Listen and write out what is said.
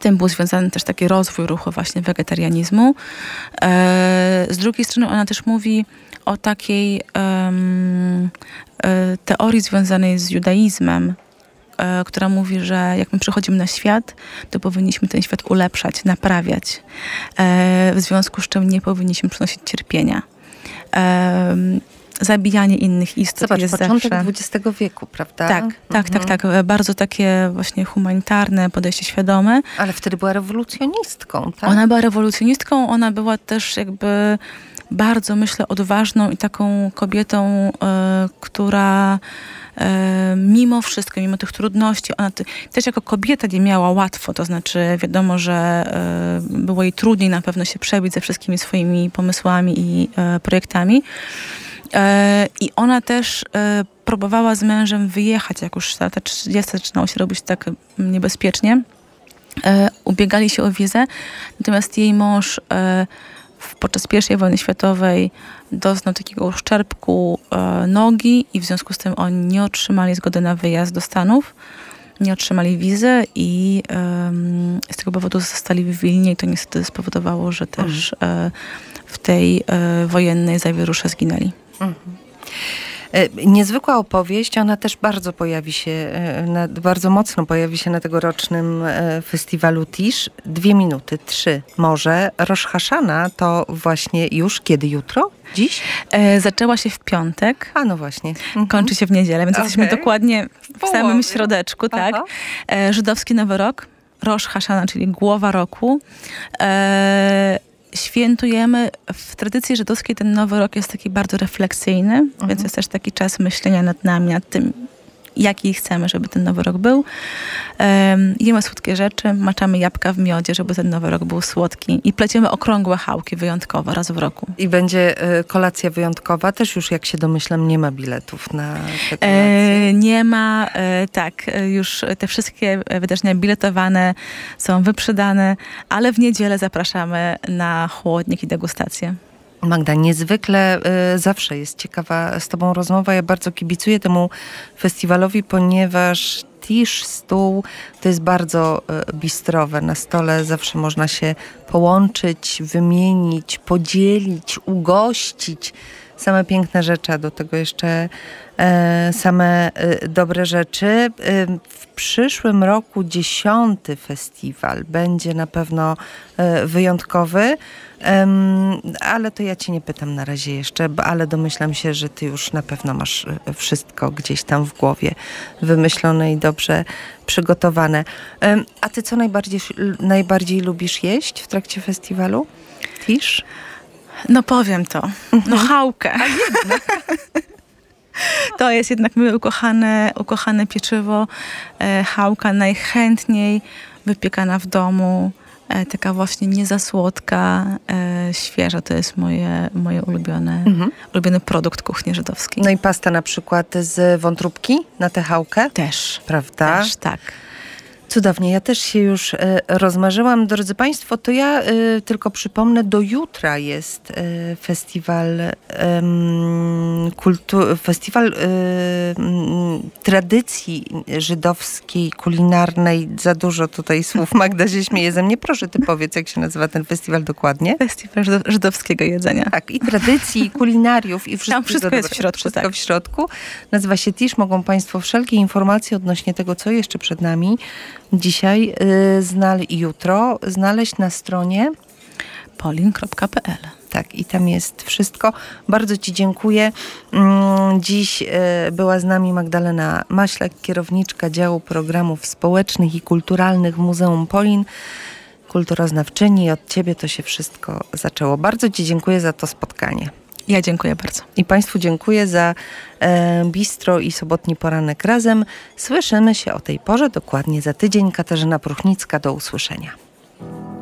tym był związany też taki rozwój ruchu właśnie wegetarianizmu. Z drugiej strony ona też mówi o takiej teorii związanej z judaizmem, która mówi, że jak my przychodzimy na świat, to powinniśmy ten świat ulepszać, naprawiać. W związku z czym nie powinniśmy przynosić cierpienia. Zabijanie innych istot. Zobacz, jest początek zawsze... XX wieku, prawda? Tak. Bardzo takie właśnie humanitarne, podejście świadome. Ale wtedy była rewolucjonistką, tak? Ona była rewolucjonistką, ona była też jakby bardzo, myślę, odważną i taką kobietą, która mimo wszystko, mimo tych trudności, ona też jako kobieta nie miała łatwo, to znaczy wiadomo, że było jej trudniej na pewno się przebić ze wszystkimi swoimi pomysłami i projektami. I ona też próbowała z mężem wyjechać, jak już lata 30 zaczynało się robić tak niebezpiecznie. Ubiegali się o wizę, natomiast jej mąż podczas I wojny światowej doznał takiego uszczerbku nogi i w związku z tym oni nie otrzymali zgody na wyjazd do Stanów, nie otrzymali wizy i z tego powodu zostali w Wilnie i to niestety spowodowało, że też w tej wojennej zawierusze zginęli. Niezwykła opowieść, ona też bardzo mocno pojawi się na tegorocznym festiwalu Tisz. 2 minuty, 3 może. Rosh Hashana to właśnie już kiedy? Jutro? Dziś? Zaczęła się w piątek. A no właśnie. Kończy się w niedzielę, więc jesteśmy dokładnie w samym środeczku, tak? Żydowski Nowy Rok. Rosh Hashana, czyli głowa roku. Świętujemy, w tradycji żydowskiej ten Nowy Rok jest taki bardzo refleksyjny, więc jest też taki czas myślenia nad nami, nad tym, jaki chcemy, żeby ten Nowy Rok był. Jemy słodkie rzeczy, maczamy jabłka w miodzie, żeby ten Nowy Rok był słodki i pleciemy okrągłe chałki wyjątkowo raz w roku. I będzie kolacja wyjątkowa. Też już, jak się domyślam, nie ma biletów na tę kolację. Nie ma, tak. Już te wszystkie wydarzenia biletowane są wyprzedane, ale w niedzielę zapraszamy na chłodnik i degustację. Magda, niezwykle zawsze jest ciekawa z tobą rozmowa. Ja bardzo kibicuję temu festiwalowi, ponieważ Tisz, stół to jest bardzo bistrowe. Na stole zawsze można się połączyć, wymienić, podzielić, ugościć. Same piękne rzeczy, a do tego jeszcze same dobre rzeczy. W przyszłym roku 10. festiwal będzie na pewno wyjątkowy, ale to ja cię nie pytam na razie jeszcze, ale domyślam się, że ty już na pewno masz wszystko gdzieś tam w głowie wymyślone i dobrze przygotowane. A ty co najbardziej lubisz jeść w trakcie festiwalu? Tisz? No powiem to. No chałkę. A jednak. To jest jednak moje ukochane pieczywo. Chałka najchętniej wypiekana w domu. Taka właśnie nie za słodka, świeża. To jest moje ulubiony produkt kuchni żydowskiej. No i pasta na przykład z wątróbki na tę chałkę? Też. Prawda? Też, tak. Cudownie, ja też się już rozmarzyłam. Drodzy Państwo, to ja tylko przypomnę, do jutra jest festiwal tradycji żydowskiej, kulinarnej. Za dużo tutaj słów. Magda się śmieje ze mnie. Proszę, ty powiedz, jak się nazywa ten festiwal dokładnie. Festiwal żydowskiego jedzenia. Tak, i tradycji, i kulinariów, i wszystko jest w środku. Wszystko w środku. Nazywa się Tisz. Mogą Państwo wszelkie informacje odnośnie tego, co jeszcze przed nami dzisiaj i jutro znaleźć na stronie polin.pl. Tak, i tam jest wszystko. Bardzo ci dziękuję. Dziś była z nami Magdalena Maślak, kierowniczka działu programów społecznych i kulturalnych w Muzeum Polin, kulturoznawczyni. Od ciebie to się wszystko zaczęło. Bardzo ci dziękuję za to spotkanie. Ja dziękuję bardzo. I Państwu dziękuję za bistro i sobotni poranek razem. Słyszymy się o tej porze dokładnie za tydzień. Katarzyna Pruchnicka, do usłyszenia.